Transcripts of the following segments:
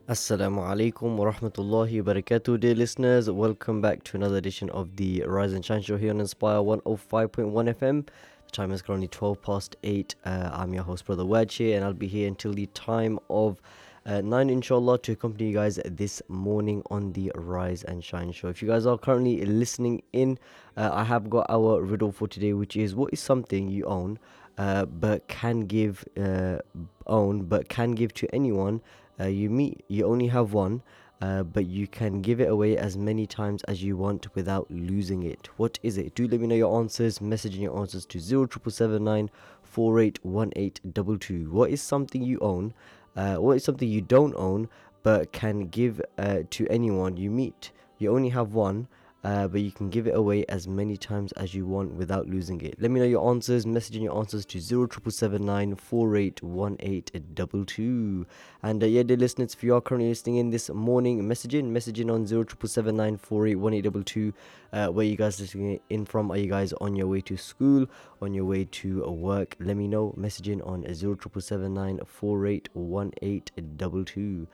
Assalamu alaikum wa rahmatullahi wa barakatuh, dear listeners. Welcome back to another edition of the Rise and Shine Show here on Inspire 105.1 FM. The time is currently 12 past 8. I'm your host, Brother Wedge here, and I'll be here until the time of 9, inshallah, to accompany you guys this morning on the Rise and Shine Show. If you guys are currently listening in, I have got our riddle for today, which is what is something you but can give but can give to anyone you meet. You only have one, but you can give it away as many times as you want without losing it. What is it? Do let me know your answers. Messaging your answers to 07779 481822. What is something you own? What is something you don't own but can give to anyone you meet? You only have one, but you can give it away as many times as you want without losing it. Let me know your answers. Messaging your answers to 07779 481822. And yeah, dear listeners, if you are currently listening in this morning, messaging on 07779 481822. Where you guys listening in from? Are you guys on your way to school, on your way to work? Let me know. Messaging on 07779 481822.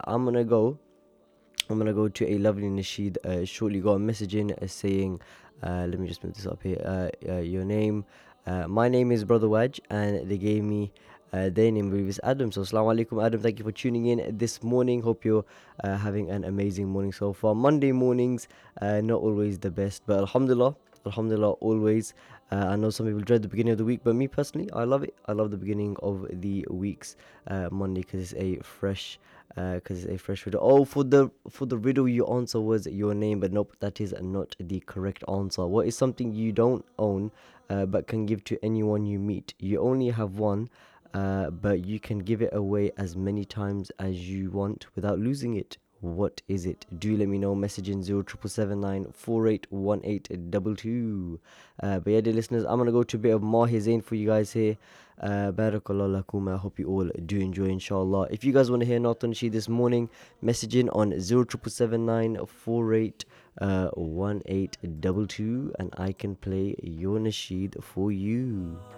I'm gonna go to a lovely nasheed. Shortly got a message in saying, let me just move this up here. Your name, my name is Brother Waj, and they gave me their name is Adam. So, Assalamu alaikum, Adam. Thank you for tuning in this morning. Hope you're having an amazing morning so far. Monday mornings, not always the best, but Alhamdulillah, always. I know some people dread the beginning of the week, but me personally, I love it. I love the beginning of the week's Monday because it's a fresh riddle. Oh, for the riddle, your answer was your name, but nope, that is not the correct answer. What is something you don't own, but can give to anyone you meet? You only have one, but you can give it away as many times as you want without losing it. What is it? Do let me know. Messaging 07779 481822. But yeah, dear listeners, I'm gonna go to a bit of Mahir Zain for you guys here. Barakallah lakum. I hope you all do enjoy, inshallah. If you guys want to hear Nathan Shi this morning, messaging on 07779 481822, and I can play your nasheed for you.